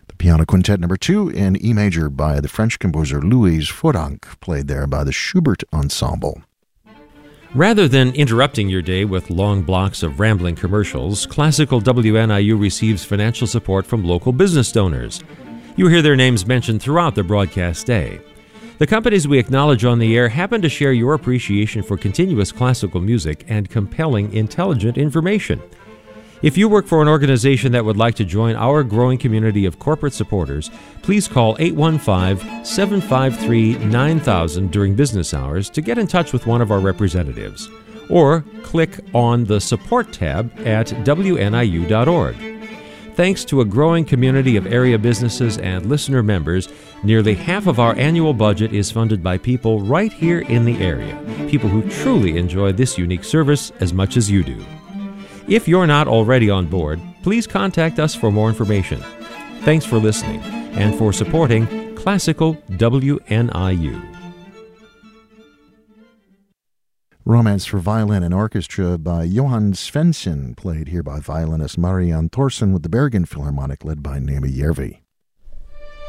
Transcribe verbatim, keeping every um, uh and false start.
The Piano Quintet number two in E major by the French composer Louise Fouranc, played there by the Schubert Ensemble. Rather than interrupting your day with long blocks of rambling commercials, Classical W N I U receives financial support from local business donors. You hear their names mentioned throughout the broadcast day. The companies we acknowledge on the air happen to share your appreciation for continuous classical music and compelling, intelligent information. If you work for an organization that would like to join our growing community of corporate supporters, please call eight one five, seven five three, nine thousand during business hours to get in touch with one of our representatives, or click on the Support tab at W N I U dot org. Thanks to a growing community of area businesses and listener members, nearly half of our annual budget is funded by people right here in the area, people who truly enjoy this unique service as much as you do. If you're not already on board, please contact us for more information. Thanks for listening and for supporting Classical W N I U. Romance for Violin and Orchestra by Johan Svensson, played here by violinist Marianne Thorsen with the Bergen Philharmonic led by Naomi Järvi.